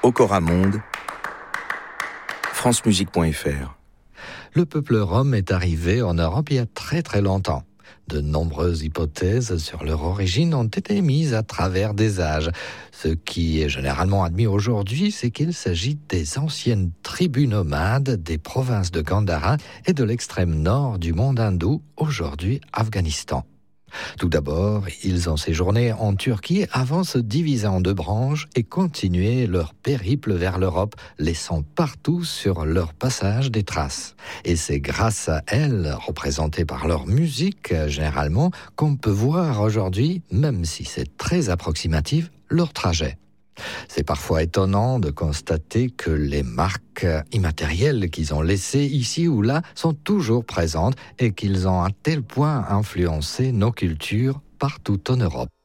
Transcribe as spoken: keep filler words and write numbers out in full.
Okora Monde, francemusique point f r. Le peuple rom est arrivé en Europe il y a très très longtemps. De nombreuses hypothèses sur leur origine ont été mises à travers des âges. Ce qui est généralement admis aujourd'hui, c'est qu'il s'agit des anciennes tribus nomades des provinces de Gandhara et de l'extrême nord du monde hindou, aujourd'hui Afghanistan. Tout d'abord, ils ont séjourné en Turquie avant se diviser en deux branches et continuer leur périple vers l'Europe, laissant partout sur leur passage des traces. Et c'est grâce à elles, représentées par leur musique généralement, qu'on peut voir aujourd'hui, même si c'est très approximatif, leur trajet. C'est parfois étonnant de constater que les marques immatérielles qu'ils ont laissées ici ou là sont toujours présentes et qu'ils ont à tel point influencé nos cultures partout en Europe.